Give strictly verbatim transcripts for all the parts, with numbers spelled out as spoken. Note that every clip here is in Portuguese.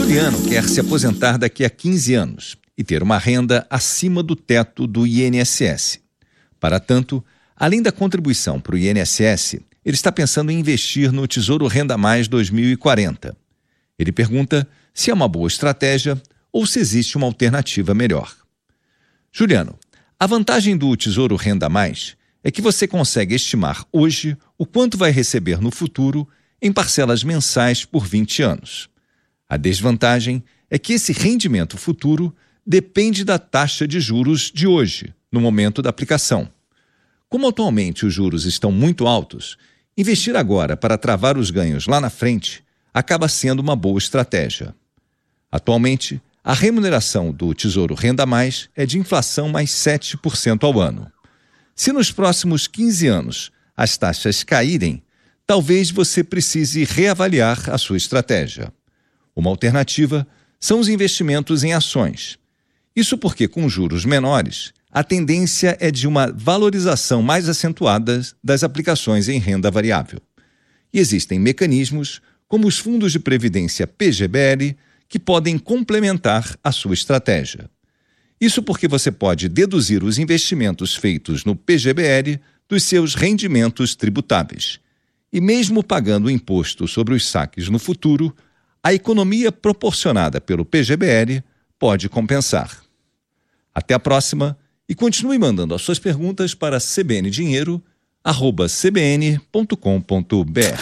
Juliano quer se aposentar daqui a quinze anos e ter uma renda acima do teto do I N S S. Para tanto, além da contribuição para o I N S S, ele está pensando em investir no Tesouro Renda Mais dois mil e quarenta. Ele pergunta se é uma boa estratégia ou se existe uma alternativa melhor. Juliano, a vantagem do Tesouro Renda Mais é que você consegue estimar hoje o quanto vai receber no futuro em parcelas mensais por vinte anos. A desvantagem é que esse rendimento futuro depende da taxa de juros de hoje, no momento da aplicação. Como atualmente os juros estão muito altos, investir agora para travar os ganhos lá na frente acaba sendo uma boa estratégia. Atualmente, a remuneração do Tesouro Renda Mais é de inflação mais sete por cento ao ano. Se nos próximos quinze anos as taxas caírem, talvez você precise reavaliar a sua estratégia. Uma alternativa são os investimentos em ações. Isso porque, com juros menores, a tendência é de uma valorização mais acentuada das aplicações em renda variável. E existem mecanismos, como os fundos de previdência P G B L, que podem complementar a sua estratégia. Isso porque você pode deduzir os investimentos feitos no P G B L dos seus rendimentos tributáveis. E mesmo pagando o imposto sobre os saques no futuro, a economia proporcionada pelo P G B L pode compensar. Até a próxima e continue mandando as suas perguntas para c b n dinheiro arroba c b n ponto com ponto b r.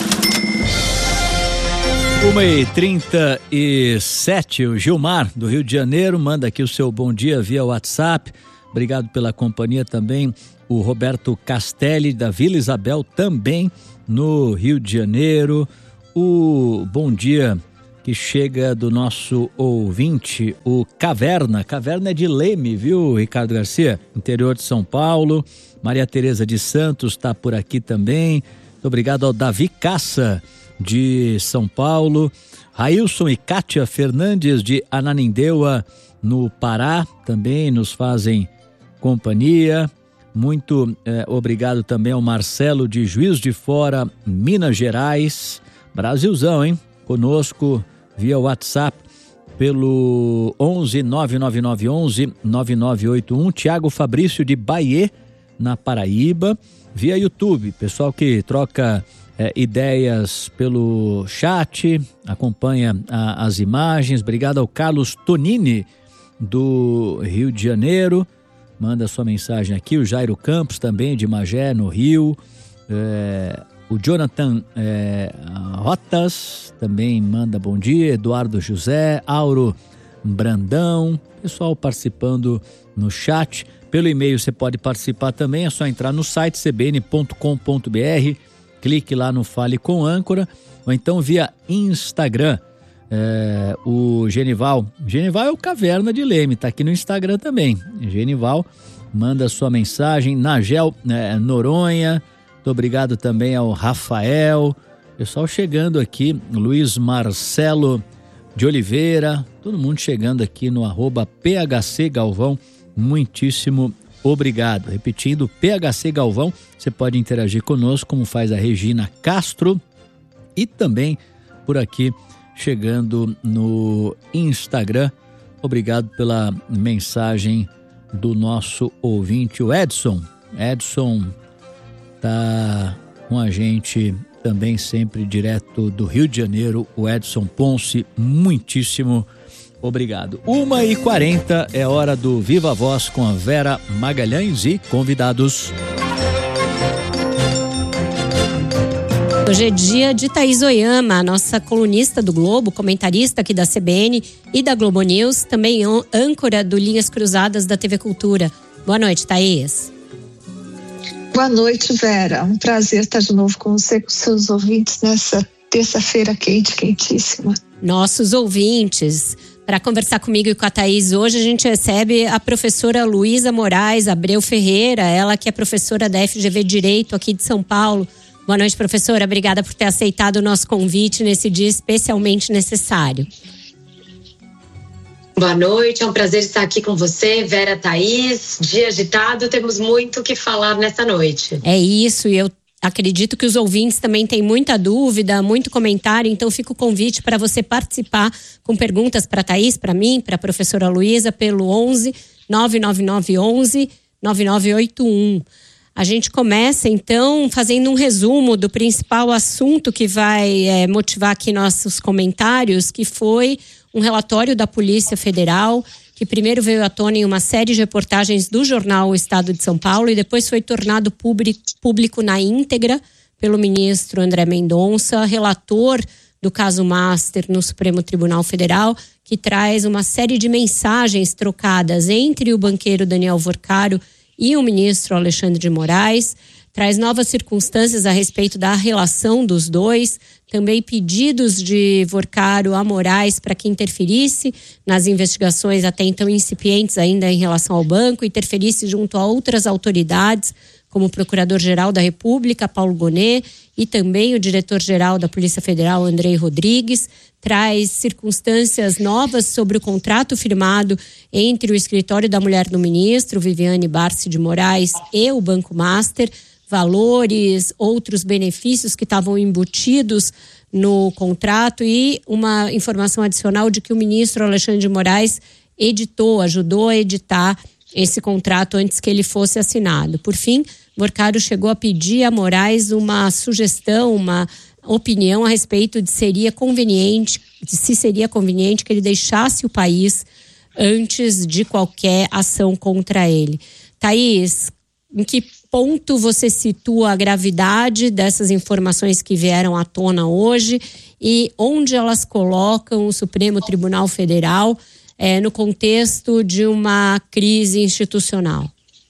uma e trinta e sete, o Gilmar, do Rio de Janeiro, manda aqui o seu bom dia via WhatsApp. Obrigado pela companhia também. O Roberto Castelli, da Vila Isabel, também no Rio de Janeiro. O bom dia que chega do nosso ouvinte, o Caverna. Caverna é de Leme, viu, Ricardo Garcia? Interior de São Paulo. Maria Tereza de Santos está por aqui também. Muito obrigado ao Davi Caça, de São Paulo. Railson e Kátia Fernandes, de Ananindeua, no Pará, também nos fazem companhia. Muito eh, obrigado também ao Marcelo, de Juiz de Fora, Minas Gerais. Brasilzão, hein? Conosco via WhatsApp pelo onze nove nove nove onze nove nove oito um. Tiago Fabrício, de Bahia, na Paraíba. Via YouTube, pessoal que troca é, ideias pelo chat, acompanha a, as imagens. Obrigado ao Carlos Tonini, do Rio de Janeiro. Manda sua mensagem aqui. O Jairo Campos, também de Magé, no Rio. É, o Jonathan é, Rotas também manda bom dia. Eduardo José, Auro Brandão, pessoal participando no chat. Pelo e-mail você pode participar também, é só entrar no site c b n ponto com ponto b r, clique lá no Fale com Âncora, ou então via Instagram. É, o Genival, Genival é o Caverna de Leme, tá aqui no Instagram também. Genival, manda sua mensagem. Nagel é, Noronha, muito obrigado também ao Rafael, pessoal chegando aqui. Luiz Marcelo de Oliveira, todo mundo chegando aqui no arroba P H C Galvão, muitíssimo obrigado. Repetindo, P H C Galvão, você pode interagir conosco, como faz a Regina Castro, e também por aqui chegando no Instagram. Obrigado pela mensagem do nosso ouvinte, o Edson. Edson tá com a gente também sempre direto do Rio de Janeiro, o Edson Ponce, muitíssimo obrigado. uma e quarenta é hora do Viva Voz com a Vera Magalhães e convidados. Hoje é dia de Thaís Oyama, a nossa colunista do Globo, comentarista aqui da C B N e da Globo News, também âncora do Linhas Cruzadas da T V Cultura. Boa noite, Thaís. Boa noite, Vera. Um prazer estar de novo com você, com seus ouvintes nessa terça-feira quente, quentíssima. Nossos ouvintes. Para conversar comigo e com a Thaís hoje, a gente recebe a professora Luísa Moraes Abreu Ferreira, ela que é professora da F G V Direito aqui de São Paulo. Boa noite, professora. Obrigada por ter aceitado o nosso convite nesse dia especialmente necessário. Boa noite, é um prazer estar aqui com você, Vera, Thaís. Dia agitado, temos muito o que falar nessa noite. É isso, e eu acredito que os ouvintes também têm muita dúvida, muito comentário, então fica o convite para você participar com perguntas para a Thaís, para mim, para a professora Luísa, pelo onze nove nove nove onze nove nove oito um. A gente começa, então, fazendo um resumo do principal assunto que vai é, motivar aqui nossos comentários, que foi um relatório da Polícia Federal, que primeiro veio à tona em uma série de reportagens do jornal O Estado de São Paulo e depois foi tornado público na íntegra pelo ministro André Mendonça, relator do caso Master no Supremo Tribunal Federal, que traz uma série de mensagens trocadas entre o banqueiro Daniel Vorcaro e o ministro Alexandre de Moraes, traz novas circunstâncias a respeito da relação dos dois, também pedidos de Vorcaro a Moraes para que interferisse nas investigações até então incipientes ainda em relação ao banco, interferisse junto a outras autoridades, como o Procurador-Geral da República, Paulo Gonet, e também o Diretor-Geral da Polícia Federal, Andrei Rodrigues, traz circunstâncias novas sobre o contrato firmado entre o Escritório da Mulher do Ministro, Viviane Barsi de Moraes, e o Banco Master, valores, outros benefícios que estavam embutidos no contrato e uma informação adicional de que o ministro Alexandre de Moraes editou, ajudou a editar esse contrato antes que ele fosse assinado. Por fim, Vorcaro chegou a pedir a Moraes uma sugestão, uma opinião a respeito de seria conveniente, de se seria conveniente que ele deixasse o país antes de qualquer ação contra ele. Thaís, em que ponto você situa a gravidade dessas informações que vieram à tona hoje e onde elas colocam o Supremo Tribunal Federal é, no contexto de uma crise institucional?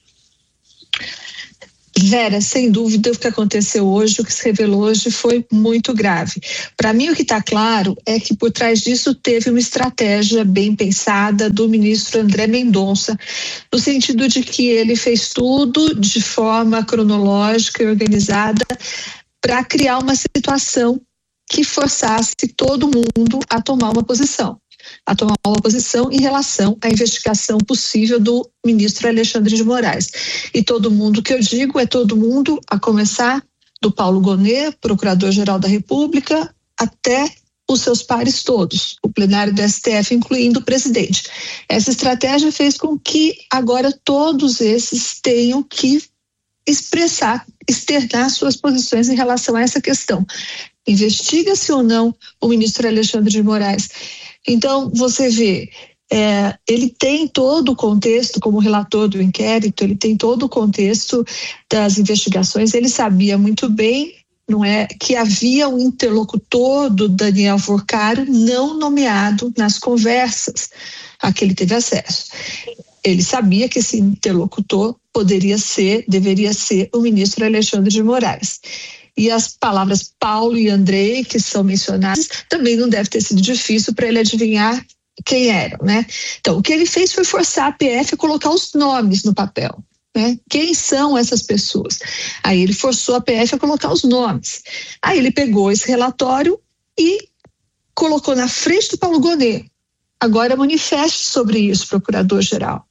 Vera, sem dúvida o que aconteceu hoje, o que se revelou hoje foi muito grave. Para mim o que está claro é que por trás disso teve uma estratégia bem pensada do ministro André Mendonça, no sentido de que ele fez tudo de forma cronológica e organizada para criar uma situação que forçasse todo mundo a tomar uma posição. a tomar uma posição em relação à investigação possível do ministro Alexandre de Moraes. E todo mundo que eu digo é todo mundo, a começar do Paulo Gonet, Procurador-Geral da República, até os seus pares todos, o plenário do S T F, incluindo o presidente. Essa estratégia fez com que agora todos esses tenham que expressar, externar suas posições em relação a essa questão. Investiga-se ou não o ministro Alexandre de Moraes? Então, você vê, é, ele tem todo o contexto, como relator do inquérito, ele tem todo o contexto das investigações, ele sabia muito bem, não é, que havia um interlocutor do Daniel Vorcaro não nomeado nas conversas a que ele teve acesso. Ele sabia que esse interlocutor poderia ser, deveria ser o ministro Alexandre de Moraes. E as palavras Paulo e Andrei, que são mencionadas, também não deve ter sido difícil para ele adivinhar quem eram, né? Então, o que ele fez foi forçar a P F a colocar os nomes no papel, né? Quem são essas pessoas? Aí ele forçou a P F a colocar os nomes. Aí ele pegou esse relatório e colocou na frente do Paulo Gonet. Agora manifeste sobre isso, procurador-geral.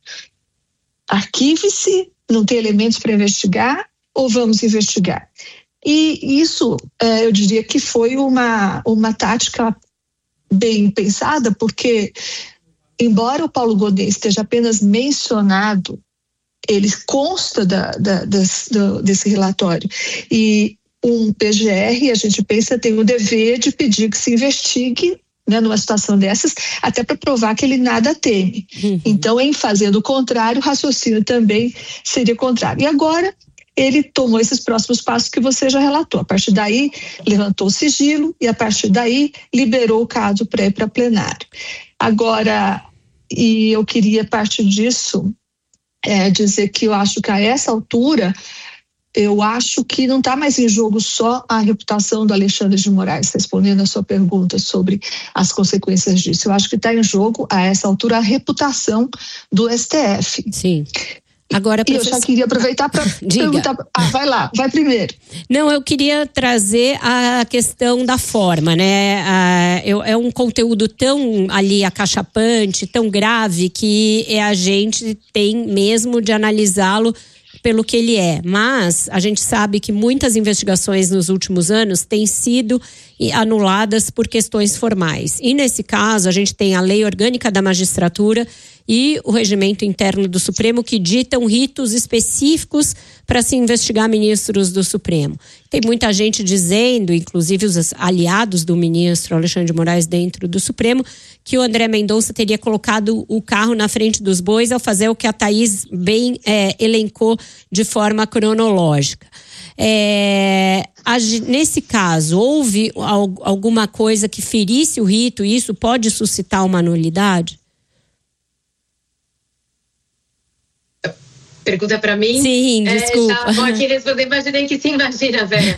Arquive-se, não tem elementos para investigar ou vamos investigar? E isso, eu diria que foi uma, uma tática bem pensada, porque, embora o Paulo Gonet esteja apenas mencionado, ele consta da, da, das, do, desse relatório. E um P G R, a gente pensa, tem o dever de pedir que se investigue, né, numa situação dessas, até para provar que ele nada teme. Uhum. Então, em fazendo o contrário, o raciocínio também seria contrário. E agora ele tomou esses próximos passos que você já relatou. A partir daí, levantou o sigilo e, a partir daí, liberou o caso para ir para plenário. Agora, e eu queria, a partir disso, é, dizer que eu acho que a essa altura, eu acho que não está mais em jogo só a reputação do Alexandre de Moraes, respondendo a sua pergunta sobre as consequências disso. Eu acho que está em jogo, a essa altura, a reputação do S T F. Sim. Agora, professor... E eu já queria aproveitar para perguntar... Ah, vai lá, vai primeiro. Não, eu queria trazer a questão da forma, né? Ah, eu, é um conteúdo tão ali acachapante, tão grave, que a gente tem mesmo de analisá-lo pelo que ele é. Mas a gente sabe que muitas investigações nos últimos anos têm sido anuladas por questões formais. E nesse caso, a gente tem a Lei Orgânica da Magistratura e o Regimento Interno do Supremo que ditam ritos específicos para se investigar ministros do Supremo. Tem muita gente dizendo, inclusive os aliados do ministro Alexandre de Moraes dentro do Supremo, que o André Mendonça teria colocado o carro na frente dos bois ao fazer o que a Thaís bem é, elencou de forma cronológica. É, nesse caso, houve alguma coisa que ferisse o rito e isso pode suscitar uma nulidade? Pergunta para mim? Sim, desculpa. É, já vou aqui responder, imaginei que sim, imagina, Vera.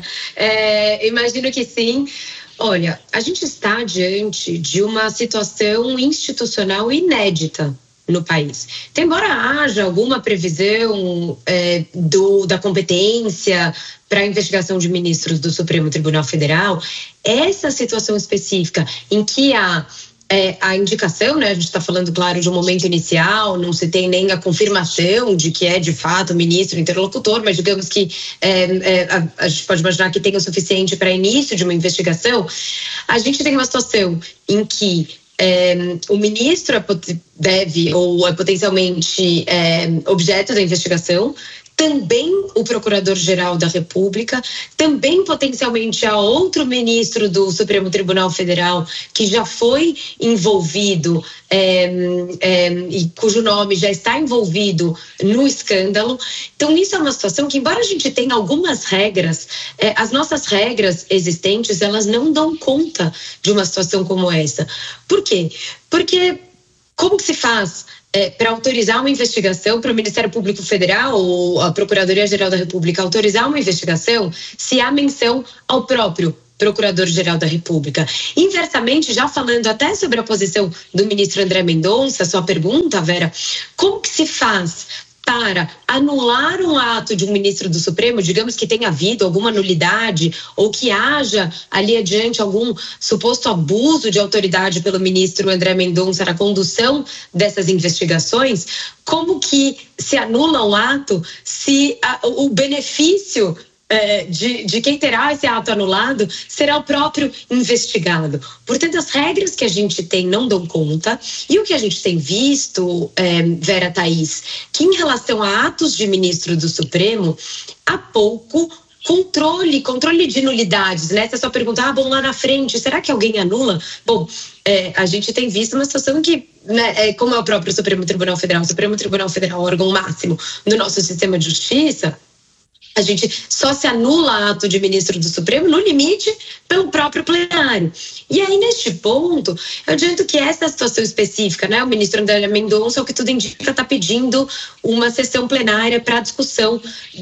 É, imagino que sim. Olha, a gente está diante de uma situação institucional inédita no país. Então, embora haja alguma previsão é, do, da competência para a investigação de ministros do Supremo Tribunal Federal, essa situação específica em que há É, a indicação, né? A gente está falando, claro, de um momento inicial, não se tem nem a confirmação de que é de fato o ministro interlocutor, mas digamos que é, é, a, a gente pode imaginar que tem o suficiente para início de uma investigação. A gente tem uma situação em que é, o ministro é, deve ou é potencialmente é, objeto da investigação, também o Procurador-Geral da República, também potencialmente há outro ministro do Supremo Tribunal Federal que já foi envolvido é, é, e cujo nome já está envolvido no escândalo. Então, isso é uma situação que, embora a gente tenha algumas regras, é, as nossas regras existentes, elas não dão conta de uma situação como essa. Por quê? Porque como que se faz É, para autorizar uma investigação, para o Ministério Público Federal ou a Procuradoria-Geral da República autorizar uma investigação, se há menção ao próprio Procurador-Geral da República. Inversamente, já falando até sobre a posição do ministro André Mendonça, sua pergunta, Vera, como que se faz para anular um ato de um ministro do Supremo, digamos que tenha havido alguma nulidade ou que haja ali adiante algum suposto abuso de autoridade pelo ministro André Mendonça na condução dessas investigações, como que se anula um ato se a, o benefício É, de, de quem terá esse ato anulado será o próprio investigado. Portanto, as regras que a gente tem não dão conta, e o que a gente tem visto, é, Vera, Thaís, que em relação a atos de ministro do Supremo, há pouco controle, controle de nulidades, né? Essa é só perguntar, ah, bom, lá na frente, será que alguém anula? Bom, é, a gente tem visto uma situação que, né, é, como é o próprio Supremo Tribunal Federal, o Supremo Tribunal Federal, órgão máximo do nosso sistema de justiça, a gente só se anula ato de ministro do Supremo, no limite, pelo próprio plenário. E aí, neste ponto, eu adianto que essa situação específica, né, o ministro André Mendonça, o que tudo indica, está pedindo uma sessão plenária para a discussão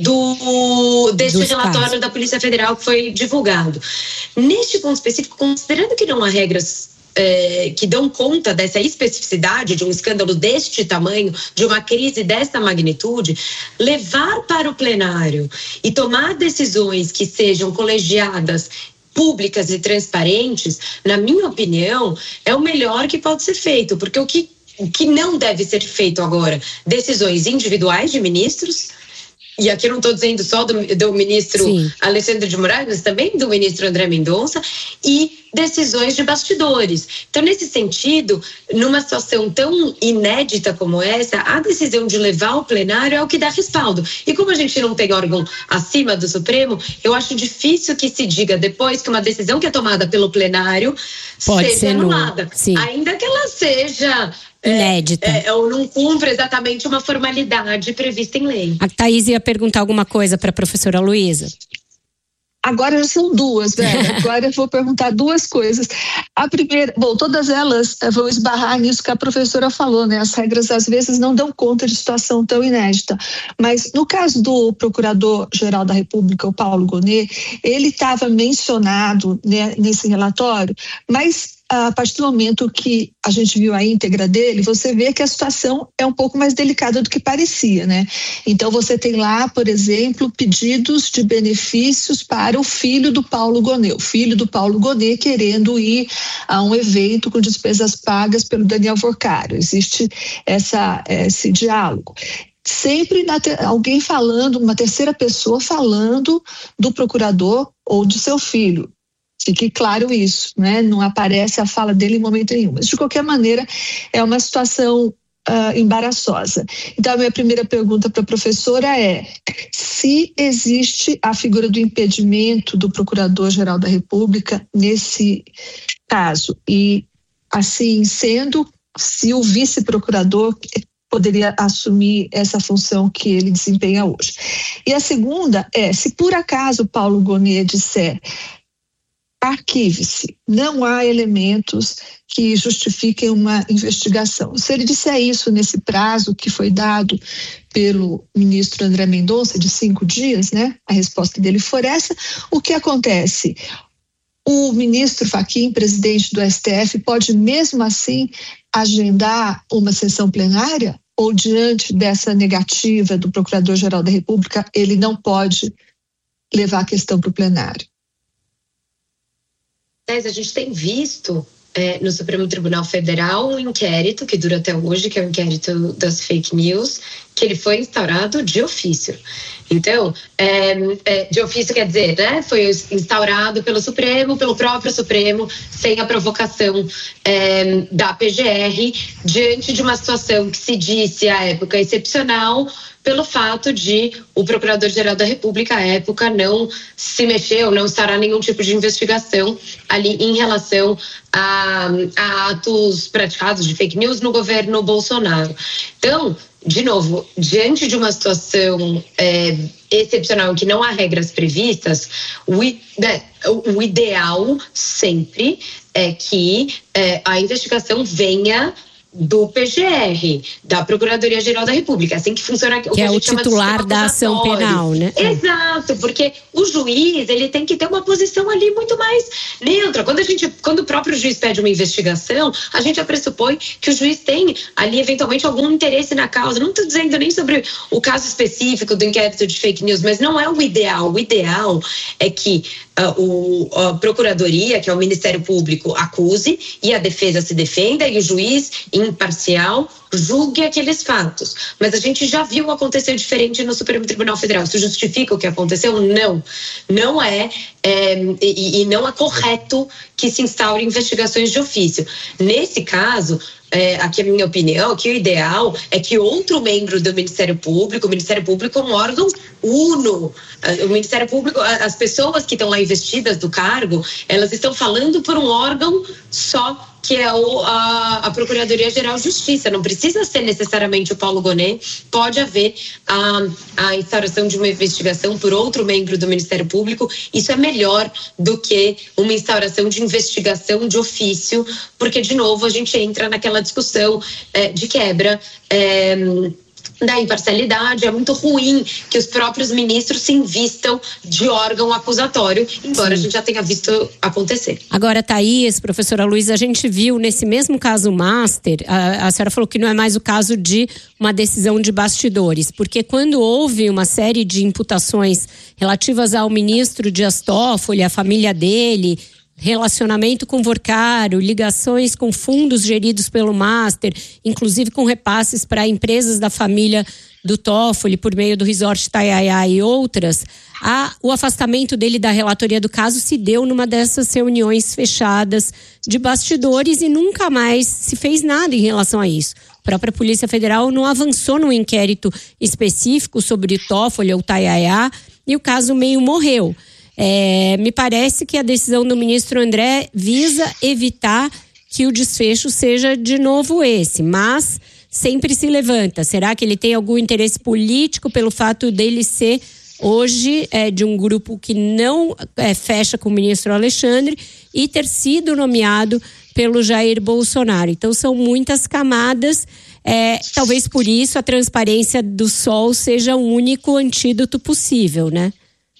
do, deste Dos relatório casos da Polícia Federal que foi divulgado. Neste ponto específico, considerando que não há regras É, que dão conta dessa especificidade de um escândalo deste tamanho, de uma crise desta magnitude, levar para o plenário e tomar decisões que sejam colegiadas, públicas e transparentes, na minha opinião, é o melhor que pode ser feito, porque o que, o que não deve ser feito agora, decisões individuais de ministros, e aqui eu não estou dizendo só do, do ministro Sim. Alexandre de Moraes, mas também do ministro André Mendonça, e decisões de bastidores. Então, nesse sentido, numa situação tão inédita como essa, a decisão de levar ao plenário é o que dá respaldo. E como a gente não tem órgão acima do Supremo, eu acho difícil que se diga depois que uma decisão que é tomada pelo plenário Pode seja ser anulada. Sim. Ainda que ela seja inédita. É, é, ou não cumpre exatamente uma formalidade prevista em lei. A Thaís ia perguntar alguma coisa para a professora Luísa. Agora já são duas, velho. Agora eu vou perguntar duas coisas. A primeira, bom, todas elas vão esbarrar nisso que a professora falou, né? As regras às vezes não dão conta de situação tão inédita. Mas no caso do Procurador-Geral da República, o Paulo Gonet, ele estava mencionado, né, nesse relatório, mas a partir do momento que a gente viu a íntegra dele, você vê que a situação é um pouco mais delicada do que parecia, né? Então você tem lá, por exemplo, pedidos de benefícios para o filho do Paulo Gonet, o filho do Paulo Gonet querendo ir a um evento com despesas pagas pelo Daniel Vorcário. Existe essa, esse diálogo. sempre na te- alguém falando, uma terceira pessoa falando do procurador ou do seu filho. Fique claro isso, né? Não aparece a fala dele em momento nenhum. Mas, de qualquer maneira, é uma situação Uh, embaraçosa. Então, a minha primeira pergunta para a professora é: se existe a figura do impedimento do Procurador-Geral da República nesse caso, e assim sendo, se o vice-procurador poderia assumir essa função que ele desempenha hoje. E a segunda é: se por acaso Paulo Gonet disser arquive-se, não há elementos que justifiquem uma investigação. Se ele disser isso nesse prazo que foi dado pelo ministro André Mendonça, de cinco dias, né? A resposta dele for essa, o que acontece? O ministro Fachin, presidente do S T F, pode mesmo assim agendar uma sessão plenária? Ou diante dessa negativa do Procurador-Geral da República, ele não pode levar a questão para o plenário? A gente tem visto é, no Supremo Tribunal Federal um inquérito que dura até hoje, que é o inquérito das fake news, que ele foi instaurado de ofício. Então, é, é, de ofício quer dizer, né, foi instaurado pelo Supremo, pelo próprio Supremo, sem a provocação é, da P G R, diante de uma situação que se disse à época excepcional, pelo fato de o Procurador-Geral da República, à época, não se mexeu, não estará nenhum tipo de investigação ali em relação a, a atos praticados de fake news no governo Bolsonaro. Então, de novo, diante de uma situação é, excepcional em que não há regras previstas, o, né, o ideal sempre é que é, a investigação venha do P G R, da Procuradoria-Geral da República, assim que funciona. Que, que é o titular da ação penal, né? Exato, porque o juiz, ele tem que ter uma posição ali muito mais neutra. Quando a gente, quando o próprio juiz pede uma investigação, a gente já pressupõe que o juiz tem ali eventualmente algum interesse na causa. Não estou dizendo nem sobre o caso específico do inquérito de fake news, mas não é o ideal. O ideal é que uh, o, a Procuradoria, que é o Ministério Público, acuse e a defesa se defenda e o juiz imparcial julgue aqueles fatos. Mas a gente já viu acontecer diferente no Supremo Tribunal Federal. Isso justifica o que aconteceu? Não. Não é, é e, e não é correto que se instaure investigações de ofício. Nesse caso, é, aqui a minha opinião, que o ideal é que outro membro do Ministério Público, o Ministério Público é um órgão uno. O Ministério Público, as pessoas que estão lá investidas do cargo, elas estão falando por um órgão só, que é o, a, a Procuradoria-Geral de Justiça. Não precisa ser necessariamente o Paulo Gonet, pode haver a, a instauração de uma investigação por outro membro do Ministério Público. Isso é melhor do que uma instauração de investigação de ofício, porque, de novo, a gente entra naquela discussão é, de quebra é, da imparcialidade. É muito ruim que os próprios ministros se invistam de órgão acusatório, embora Sim. a gente já tenha visto acontecer. Agora, Thaís, professora Luísa, a gente viu nesse mesmo caso Master, a, a senhora falou que não é mais o caso de uma decisão de bastidores, porque quando houve uma série de imputações relativas ao ministro Dias Toffoli, a família dele, relacionamento com Vorcaro, ligações com fundos geridos pelo Master, inclusive com repasses para empresas da família do Toffoli por meio do Resort Itaiaia e outras, a, o afastamento dele da relatoria do caso se deu numa dessas reuniões fechadas de bastidores e nunca mais se fez nada em relação a isso. A própria Polícia Federal não avançou num inquérito específico sobre o Toffoli ou Itaiaia e o caso meio morreu. É, me parece que a decisão do ministro André visa evitar que o desfecho seja de novo esse, mas sempre se levanta. Será que ele tem algum interesse político pelo fato dele ser hoje é, de um grupo que não é, fecha com o ministro Alexandre e ter sido nomeado pelo Jair Bolsonaro? Então são muitas camadas, é, talvez por isso a transparência do S O L seja o único antídoto possível, né?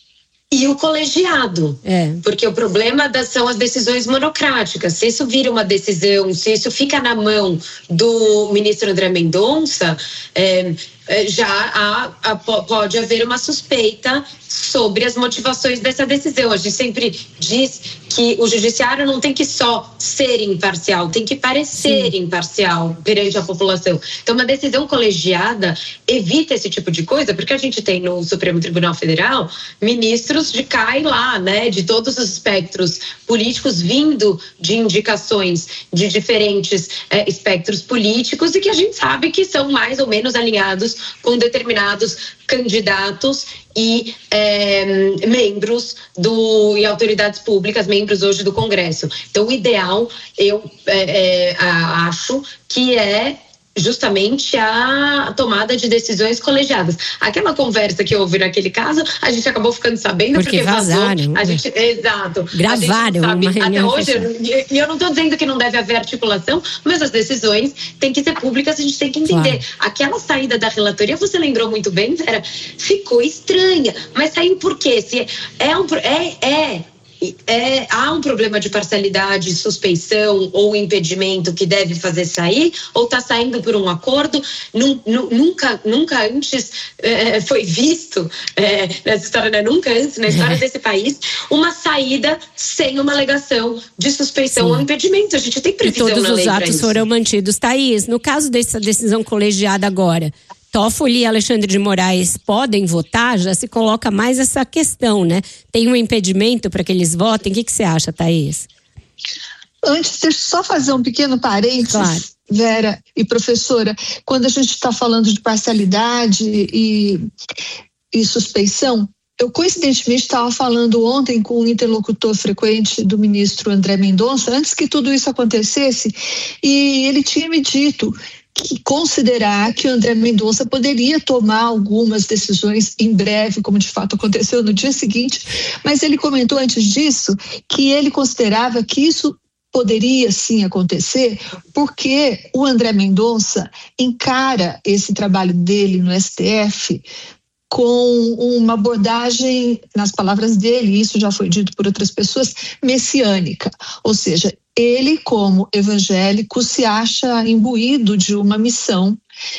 E o colegiado, é. Porque o problema das, são as decisões monocráticas. Se isso vira uma decisão, se isso fica na mão do ministro André Mendonça, é, já há, há, pode haver uma suspeita sobre as motivações dessa decisão. A gente sempre diz que o judiciário não tem que só ser imparcial, tem que parecer Sim. imparcial perante a população. Então, uma decisão colegiada evita esse tipo de coisa, porque a gente tem no Supremo Tribunal Federal ministros de cá e lá, né, de todos os espectros políticos, vindo de indicações de diferentes é, espectros políticos, e que a gente sabe que são mais ou menos alinhados com determinados candidatos e é, membros do, e autoridades públicas, membros hoje do Congresso. Então, o ideal, eu é, é, acho que é justamente a tomada de decisões colegiadas. Aquela conversa que houve naquele caso, a gente acabou ficando sabendo porque, porque vazaram. Vazou, a gente, exato. Gravaram a gente uma sabe, reunião até hoje, e eu não estou dizendo que não deve haver articulação, mas as decisões têm que ser públicas, a gente tem que entender. Claro. Aquela saída da relatoria, você lembrou muito bem, Vera, ficou estranha, mas saiu por quê? Se é um... É, é, É, há um problema de parcialidade, suspeição ou impedimento que deve fazer sair, ou está saindo por um acordo? Nunca, nunca antes é, foi visto é, nessa história, né? Nunca antes na história desse país, uma saída sem uma alegação de suspeição Sim. ou impedimento. A gente tem previsão na lei. E todos os atos foram mantidos. Thaís, no caso dessa decisão colegiada agora, Toffoli e Alexandre de Moraes podem votar? Já se coloca mais essa questão, né? Tem um impedimento para que eles votem? O que, que você acha, Thaís? Antes, deixa eu só fazer um pequeno parênteses, claro. Vera e professora. Quando a gente está falando de parcialidade e, e suspeição, eu coincidentemente estava falando ontem com um interlocutor frequente do ministro André Mendonça, antes que tudo isso acontecesse, e ele tinha me dito que considerar que o André Mendonça poderia tomar algumas decisões em breve, como de fato aconteceu no dia seguinte, mas ele comentou antes disso que ele considerava que isso poderia sim acontecer, porque o André Mendonça encara esse trabalho dele no S T F com uma abordagem, nas palavras dele, isso já foi dito por outras pessoas, messiânica, ou seja, ele, como evangélico, se acha imbuído de uma missão